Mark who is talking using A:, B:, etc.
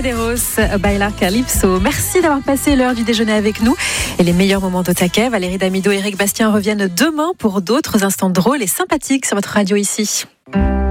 A: Medeiros, Bailar Calypso. Merci d'avoir passé l'heure du déjeuner avec nous et les meilleurs moments de taquet. Valérie Damido et Eric Bastien reviennent demain pour d'autres instants drôles et sympathiques sur votre radio ici.